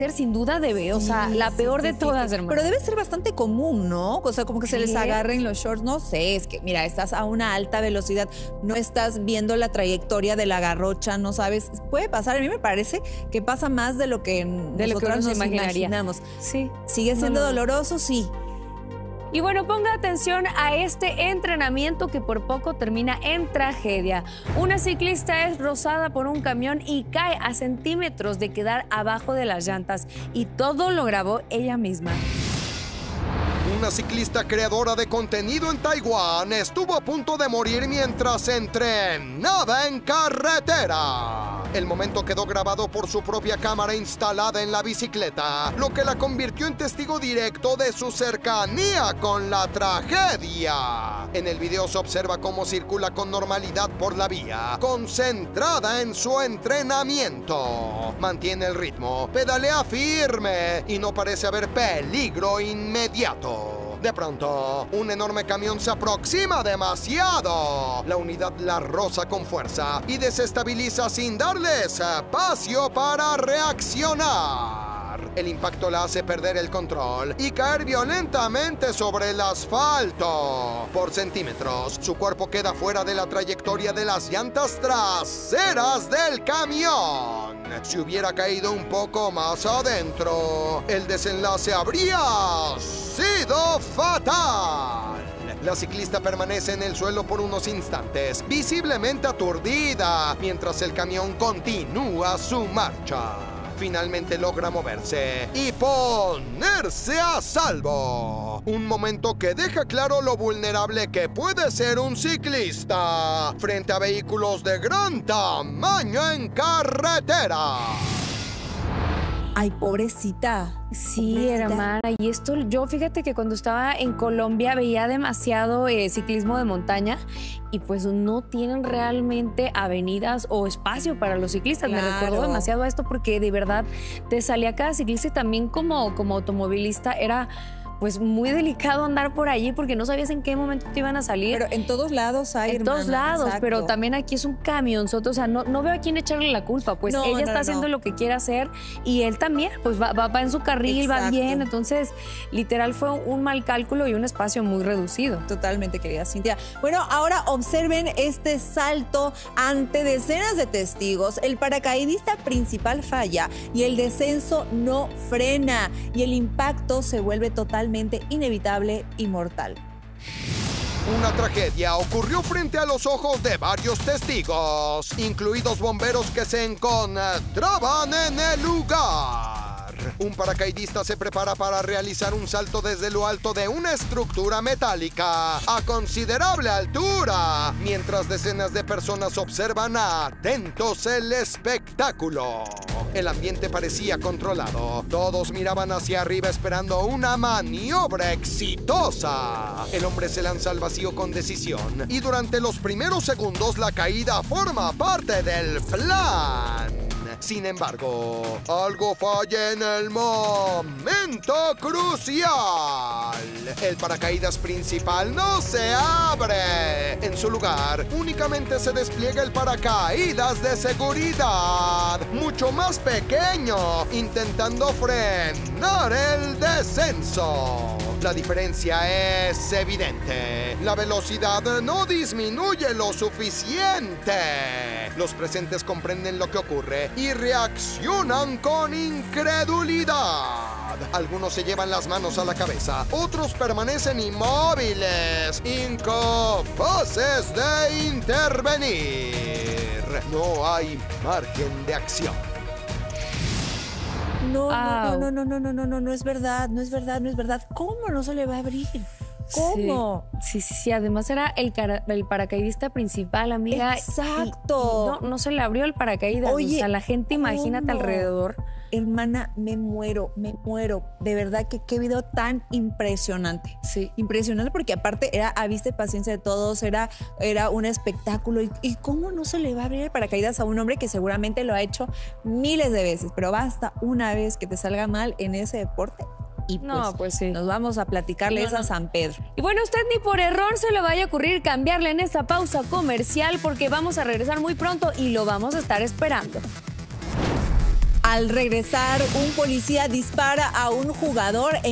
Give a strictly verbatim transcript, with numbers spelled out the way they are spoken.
sin duda debe, o sea, Sí, la sí, peor sí, de sí, todas, sí. hermano. Pero debe ser bastante común, ¿no? O sea, como que se les ¿Qué? agarren los shorts, no sé, es que, mira, estás a una alta velocidad, no estás viendo la trayectoria de la garrocha, no sabes, puede pasar, a mí me parece que pasa más de lo que De lo que nosotras uno se nos imaginaría. imaginamos. Sí. ¿Sigue siendo No, no, no. doloroso? Sí. Y bueno, ponga atención a este entrenamiento que por poco termina en tragedia. Una ciclista es rozada por un camión y cae a centímetros de quedar abajo de las llantas. Y todo lo grabó ella misma. Una ciclista creadora de contenido en Taiwán estuvo a punto de morir mientras entrenaba en carretera. El momento quedó grabado por su propia cámara instalada en la bicicleta, lo que la convirtió en testigo directo de su cercanía con la tragedia. En el video se observa cómo circula con normalidad por la vía, concentrada en su entrenamiento. Mantiene el ritmo, pedalea firme y no parece haber peligro inmediato. De pronto, un enorme camión se aproxima demasiado. La unidad la roza con fuerza y desestabiliza sin darle espacio para reaccionar. El impacto la hace perder el control y caer violentamente sobre el asfalto. Por centímetros, su cuerpo queda fuera de la trayectoria de las llantas traseras del camión. Si hubiera caído un poco más adentro, el desenlace habría sido fatal. La ciclista permanece en el suelo por unos instantes, visiblemente aturdida, mientras el camión continúa su marcha. Finalmente logra moverse y ponerse a salvo. Un momento que deja claro lo vulnerable que puede ser un ciclista frente a vehículos de gran tamaño en carretera. Ay, pobrecita. Sí, Pobrecita. hermana, y esto, yo fíjate que cuando estaba en Colombia veía demasiado eh, ciclismo de montaña y pues no tienen realmente avenidas o espacio para los ciclistas. Me Claro. recordó demasiado a esto porque de verdad te salía cada ciclista y también como, como automovilista era pues muy delicado andar por allí porque no sabías en qué momento te iban a salir. Pero en todos lados hay, En todos hermana, lados, exacto. pero también aquí es un camionzote, o sea, no, no veo a quién echarle la culpa, pues No, ella no, está no, haciendo no. lo que quiere hacer y él también, pues va, va, va en su carril, va Exacto. bien, entonces literal fue un mal cálculo y un espacio muy reducido. Totalmente, querida Cintia. Bueno, ahora observen este salto ante decenas de testigos. El paracaidista principal falla y el descenso no frena y el impacto se vuelve totalmente inevitable y mortal. Una tragedia ocurrió frente a los ojos de varios testigos, incluidos bomberos que se encontraban en el lugar. Un paracaidista se prepara para realizar un salto desde lo alto de una estructura metálica a considerable altura, mientras decenas de personas observan atentos el espectáculo. El ambiente parecía controlado. Todos miraban hacia arriba esperando una maniobra exitosa. El hombre se lanza al vacío con decisión y durante los primeros segundos la caída forma parte del plan. Sin embargo, algo falla en el momento crucial. El paracaídas principal no se abre. En su lugar, únicamente se despliega el paracaídas de seguridad, mucho más pequeño, intentando frenar el descenso. La diferencia es evidente. La velocidad no disminuye lo suficiente. Los presentes comprenden lo que ocurre y reaccionan con incredulidad. Algunos se llevan las manos a la cabeza, otros permanecen inmóviles, incapaces de intervenir. No hay margen de acción. No, no, Au. no, no, no, no, no, no, no es verdad, no es verdad, no es verdad. ¿Cómo no se le va a abrir? ¿Cómo? Sí, sí, sí. Además era el, cara- el paracaidista principal, amiga. Exacto. Y no, no se le abrió el paracaídas. Oye, o sea, la gente, imagínate ¿cómo? alrededor. Hermana, me muero, me muero. De verdad que qué video tan impresionante. Sí. Impresionante porque aparte era a vista y paciencia de todos, era, era un espectáculo. ¿Y, y cómo no se le va a abrir el paracaídas a un hombre que seguramente lo ha hecho miles de veces? Pero basta una vez que te salga mal en ese deporte y pues, No, pues sí. nos vamos a platicarles No, no. a San Pedro. Y bueno, usted ni por error se le vaya a ocurrir cambiarle en esta pausa comercial porque vamos a regresar muy pronto y lo vamos a estar esperando. Al regresar, un policía dispara a un jugador